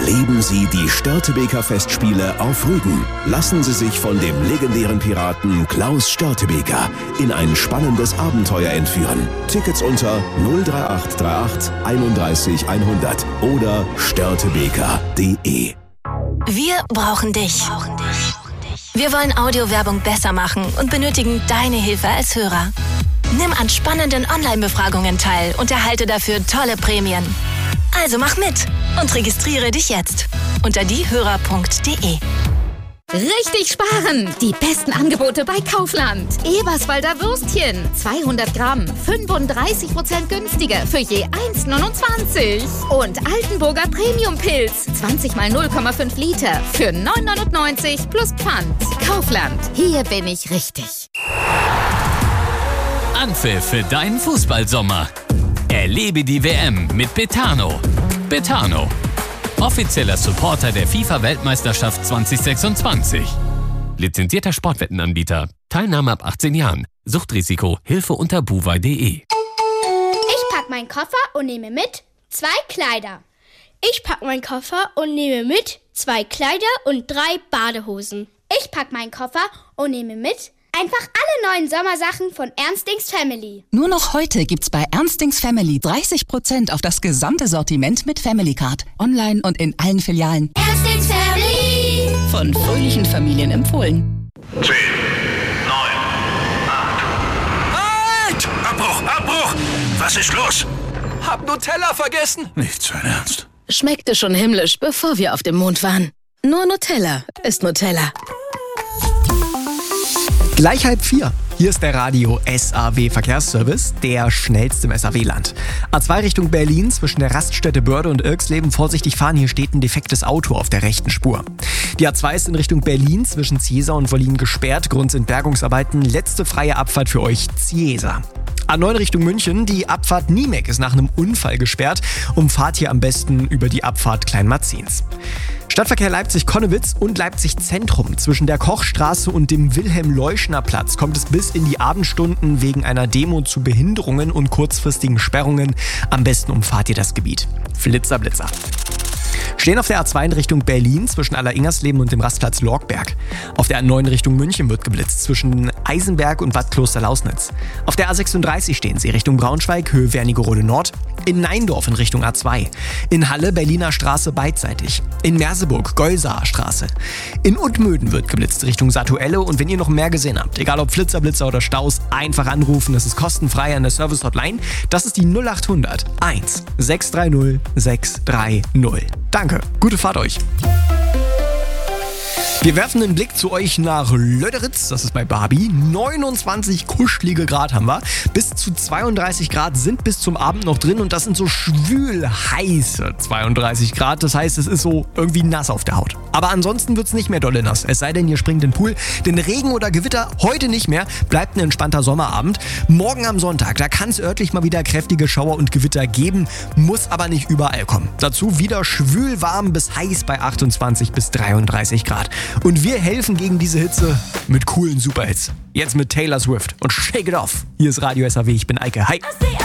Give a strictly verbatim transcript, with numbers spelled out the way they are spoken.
Erleben Sie die Störtebeker Festspiele auf Rügen. Lassen Sie sich von dem legendären Piraten Klaus Störtebeker in ein spannendes Abenteuer entführen. Tickets unter null drei acht drei acht einunddreißig hundert oder störtebeker punkt de. Wir brauchen dich. Wir wollen Audiowerbung besser machen und benötigen deine Hilfe als Hörer. Nimm an spannenden Online-Befragungen teil und erhalte dafür tolle Prämien. Also mach mit und registriere dich jetzt unter diehörer punkt de. Richtig sparen! Die besten Angebote bei Kaufland. Eberswalder Würstchen, zweihundert Gramm, fünfunddreißig Prozent günstiger für je eins neunundzwanzig. Und Altenburger Premium-Pilz, zwanzig mal null Komma fünf Liter für neun neunundneunzig plus Pfand. Kaufland, hier bin ich richtig. Anpfiff für deinen Fußballsommer. Erlebe die W M mit Betano. Betano, offizieller Supporter der FIFA-Weltmeisterschaft zwanzig sechsundzwanzig. Lizenzierter Sportwettenanbieter. Teilnahme ab achtzehn Jahren. Suchtrisiko. Hilfe unter buwei punkt de. Ich pack meinen Koffer und nehme mit zwei Kleider. Ich pack meinen Koffer und nehme mit zwei Kleider und drei Badehosen. Ich pack meinen Koffer und nehme mit einfach alle neuen Sommersachen von Ernstings Family. Nur noch heute gibt's bei Ernstings Family dreißig Prozent auf das gesamte Sortiment mit Family Card. Online und in allen Filialen. Ernstings Family. Von fröhlichen Familien empfohlen. zehn, neun, acht. Halt! Abbruch, Abbruch! Was ist los? Hab Nutella vergessen. Nicht sein Ernst. Schmeckte schon himmlisch, bevor wir auf dem Mond waren. Nur Nutella ist Nutella. Gleich halb vier. Hier ist der Radio S A W Verkehrsservice, der schnellste im S A W-Land. A zwei Richtung Berlin zwischen der Raststätte Börde und Irksleben. Vorsichtig fahren, hier steht ein defektes Auto auf der rechten Spur. Die A zwei ist in Richtung Berlin zwischen Ziesa und Wollin gesperrt. Grund sind Bergungsarbeiten. Letzte freie Abfahrt für euch Ziesa. A neun Richtung München, die Abfahrt Niemek ist nach einem Unfall gesperrt. Umfahrt hier am besten über die Abfahrt Kleinmarzins. Stadtverkehr Leipzig-Konnewitz und Leipzig-Zentrum. Zwischen der Kochstraße und dem Wilhelm-Leuschner-Platz kommt es bis in die Abendstunden wegen einer Demo zu Behinderungen und kurzfristigen Sperrungen. Am besten umfahrt ihr das Gebiet. Flitzer, Blitzer. Stehen auf der A zwei in Richtung Berlin zwischen Aller-Ingersleben und dem Rastplatz Lorgberg. Auf der A neun Richtung München wird geblitzt zwischen Eisenberg und Bad Kloster-Lausnitz. Auf der A sechsunddreißig stehen sie Richtung Braunschweig, Höhe Wernigerode Nord. In Neindorf in Richtung A zwei. In Halle Berliner Straße beidseitig. In Merseburg Geusaer Straße. In Udmöden wird geblitzt Richtung Satuelle. Und wenn ihr noch mehr gesehen habt, egal ob Flitzer, Blitzer oder Staus, einfach anrufen. Das ist kostenfrei an der Service-Hotline. Das ist die null acht hundert eins sechs drei null sechs drei null. Danke, gute Fahrt euch. Wir werfen einen Blick zu euch nach Löderitz, das ist bei Barbie. neunundzwanzig kuschelige Grad haben wir. Bis zu zweiunddreißig Grad sind bis zum Abend noch drin und das sind so schwül heiße zweiunddreißig Grad. Das heißt, es ist so irgendwie nass auf der Haut. Aber ansonsten wird es nicht mehr dolle nass, es sei denn, ihr springt in den Pool. Denn Regen oder Gewitter heute nicht mehr, bleibt ein entspannter Sommerabend. Morgen am Sonntag, da kann es örtlich mal wieder kräftige Schauer und Gewitter geben, muss aber nicht überall kommen. Dazu wieder schwül warm bis heiß bei achtundzwanzig bis dreiunddreißig Grad. Und wir helfen gegen diese Hitze mit coolen Superhits. Jetzt mit Taylor Swift und Shake It Off. Hier ist Radio S A W, ich bin Eike. Hi!